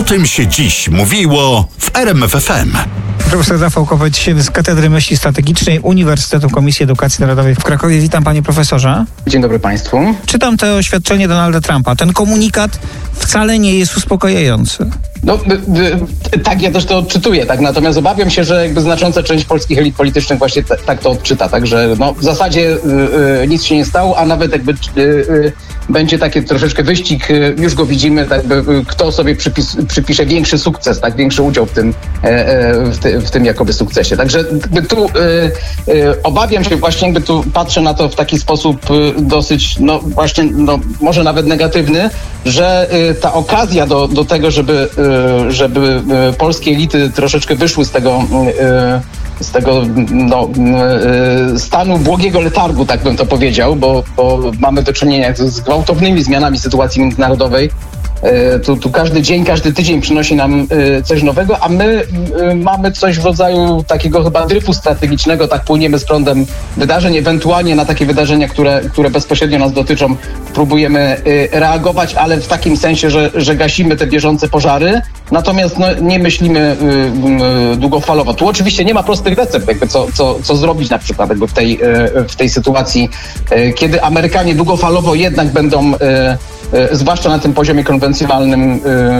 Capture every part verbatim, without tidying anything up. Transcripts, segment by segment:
O tym się dziś mówiło w R M F F M. Profesor Rafał Koweć z Katedry Myśli Strategicznej Uniwersytetu Komisji Edukacji Narodowej w Krakowie. Witam, panie profesorze. Dzień dobry państwu. Czytam to oświadczenie Donalda Trumpa. Ten komunikat wcale nie jest uspokajający. No, y, y, tak, ja też to odczytuję, tak, natomiast obawiam się, że jakby znacząca część polskich elit politycznych właśnie t- tak to odczyta, także no, w zasadzie y, y, nic się nie stało, a nawet jakby y, y, będzie taki troszeczkę wyścig, y, już go widzimy, tak, y, kto sobie przypis, przypisze większy sukces, tak, większy udział w tym, y, y, w, ty, w tym jakoby sukcesie. Także y, tu y, y, obawiam się właśnie, jakby tu patrzę na to w taki sposób y, dosyć, no właśnie, no może nawet negatywny, że y, ta okazja do, do tego, żeby y, żeby polskie elity troszeczkę wyszły z tego, z tego no, stanu błogiego letargu, tak bym to powiedział, bo, bo mamy do czynienia z gwałtownymi zmianami sytuacji międzynarodowej. Tu, tu każdy dzień, każdy tydzień przynosi nam coś nowego, a my mamy coś w rodzaju takiego chyba dryfu strategicznego, tak płyniemy z prądem wydarzeń, ewentualnie na takie wydarzenia, które, które bezpośrednio nas dotyczą, próbujemy reagować, ale w takim sensie, że, że gasimy te bieżące pożary, natomiast no, nie myślimy długofalowo. Tu oczywiście nie ma prostych recept, jakby co, co, co zrobić na przykład jakby w, tej, w tej sytuacji, kiedy Amerykanie długofalowo jednak będą zwłaszcza na tym poziomie konwencjonalnym,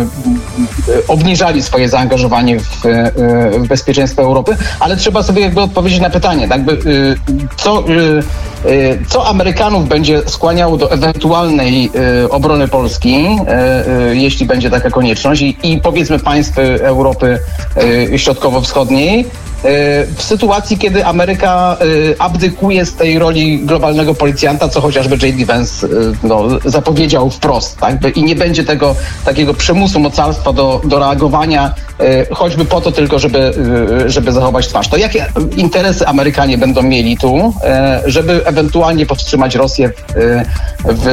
y, y, obniżali swoje zaangażowanie w, y, w bezpieczeństwo Europy, ale trzeba sobie jakby odpowiedzieć na pytanie, tak, by, y, co, y, y, co Amerykanów będzie skłaniało do ewentualnej y, obrony Polski, y, y, jeśli będzie taka konieczność i, i powiedzmy państw Europy y, Środkowo-Wschodniej, w sytuacji, kiedy Ameryka y, abdykuje z tej roli globalnego policjanta, co chociażby J D Vance y, no, zapowiedział wprost, tak? I nie będzie tego takiego przymusu mocarstwa do, do reagowania, y, choćby po to tylko, żeby, y, żeby zachować twarz. To jakie interesy Amerykanie będą mieli tu, y, żeby ewentualnie powstrzymać Rosję w, y, w,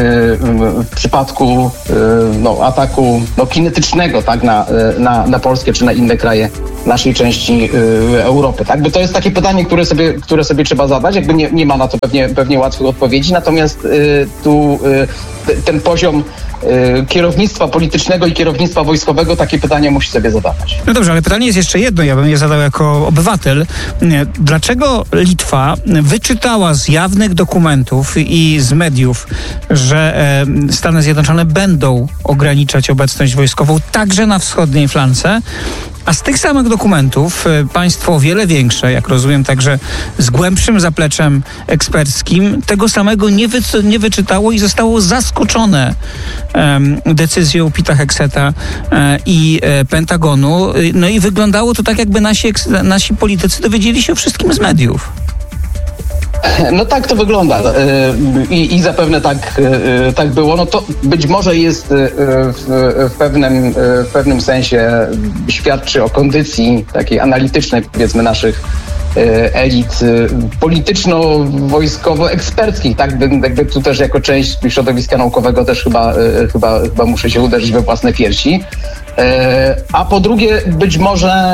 y, w przypadku y, no, ataku no, kinetycznego, tak? na, na, na Polskę czy na inne kraje naszej części y, Europy, tak? Bo to jest takie pytanie, które sobie, które sobie trzeba zadać, jakby nie, nie ma na to pewnie, pewnie łatwych odpowiedzi, natomiast y, tu y, ten poziom y, kierownictwa politycznego i kierownictwa wojskowego takie pytania musi sobie zadawać. No dobrze, ale pytanie jest jeszcze jedno, ja bym je zadał jako obywatel. Dlaczego Litwa wyczytała z jawnych dokumentów i z mediów, że e, Stany Zjednoczone będą ograniczać obecność wojskową także na wschodniej flance, a z tych samych dokumentów państwo o wiele większe, jak rozumiem, także z głębszym zapleczem eksperckim, tego samego nie, wy, nie wyczytało i zostało zaskoczone um, decyzją Pita Hegseta um, i um, Pentagonu. No i wyglądało to tak, jakby nasi, nasi politycy dowiedzieli się o wszystkim z mediów. No tak to wygląda i, i zapewne tak, tak było. No to być może jest w, w, pewnym, w pewnym sensie świadczy o kondycji takiej analitycznej, powiedzmy, naszych elit polityczno-wojskowo-eksperckich, tak? Jakby tu też jako część środowiska naukowego też chyba, chyba, chyba muszę się uderzyć we własne piersi. A po drugie, być może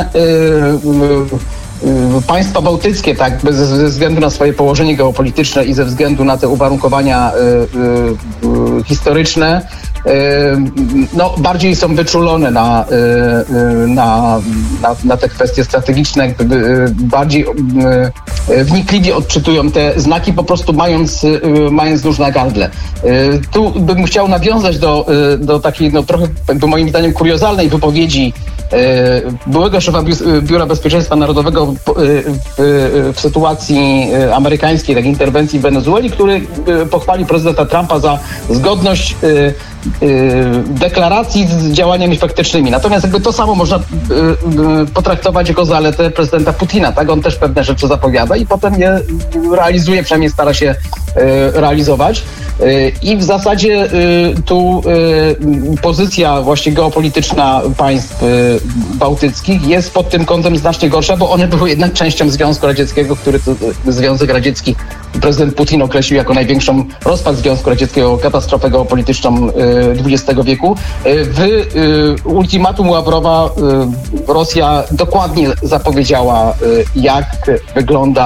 państwa bałtyckie, tak, ze względu na swoje położenie geopolityczne i ze względu na te uwarunkowania y, y, y, historyczne, y, no, bardziej są wyczulone na, y, na, na, na te kwestie strategiczne, y, bardziej y, wnikliwie odczytują te znaki, po prostu mając, y, mając nóż na gardle. Y, tu bym chciał nawiązać do, y, do takiej, no, trochę, jakby moim zdaniem, kuriozalnej wypowiedzi byłego szefa Biura Bezpieczeństwa Narodowego w, w, w sytuacji amerykańskiej, takiej interwencji w Wenezueli, który pochwalił prezydenta Trumpa za zgodność deklaracji z działaniami faktycznymi. Natomiast jakby to samo można potraktować jako zaletę prezydenta Putina. Tak? On też pewne rzeczy zapowiada i potem je realizuje, przynajmniej stara się realizować. I w zasadzie tu pozycja właśnie geopolityczna państw bałtyckich jest pod tym kątem znacznie gorsza, bo one były jednak częścią Związku Radzieckiego, który to Związek Radziecki prezydent Putin określił jako największą rozpad Związku Radzieckiego, katastrofę geopolityczną dwudziestego wieku. W ultimatum Ławrowa Rosja dokładnie zapowiedziała, jak wygląda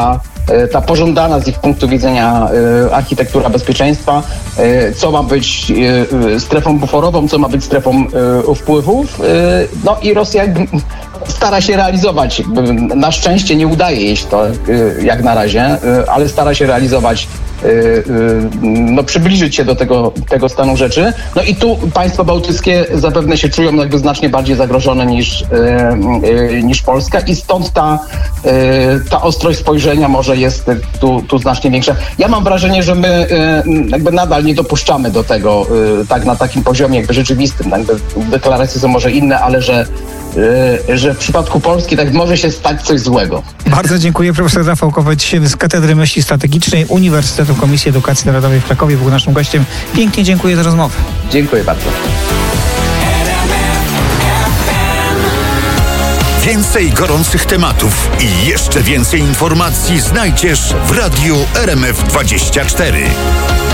ta pożądana z ich punktu widzenia architektura bezpieczeństwa, co ma być strefą buforową, co ma być strefą wpływów. No i Rosja stara się realizować. Na szczęście nie udaje jej się to jak na razie, ale stara się realizować, no przybliżyć się do tego, tego stanu rzeczy. No i tu państwa bałtyckie zapewne się czują jakby znacznie bardziej zagrożone niż, niż Polska i stąd ta, ta ostrość spojrzenia może jest tu, tu znacznie większa. Ja mam wrażenie, że my jakby nadal nie dopuszczamy do tego tak na takim poziomie jakby rzeczywistym. Jakby deklaracje są może inne, ale że że w przypadku Polski tak może się stać coś złego. Bardzo dziękuję. Profesor Rafał Koweć z Katedry Myśli Strategicznej Uniwersytetu Komisji Edukacji Narodowej w Krakowie był naszym gościem. Pięknie dziękuję za rozmowę. Dziękuję bardzo. Więcej gorących tematów i jeszcze więcej informacji znajdziesz w Radiu R M F dwadzieścia cztery.